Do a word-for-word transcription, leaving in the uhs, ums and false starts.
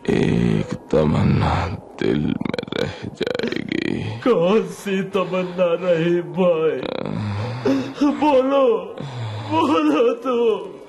एक तमन्ना दिल में रह जाएगी। कौन सी तमन्ना रही भाई? बोलो बोलो तो।